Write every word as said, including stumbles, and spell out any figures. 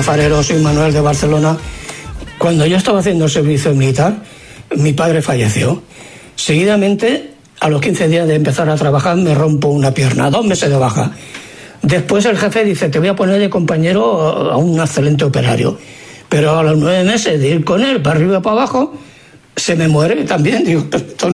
Farero, soy Manuel de Barcelona. Cuando yo estaba haciendo el servicio militar, mi padre falleció. Seguidamente, a los quince días de empezar a trabajar, me rompo una pierna, dos meses de baja. Después el jefe dice, te voy a poner de compañero a un excelente operario. Pero a los nueve meses de ir con él para arriba y para abajo, se me muere también. Digo, esto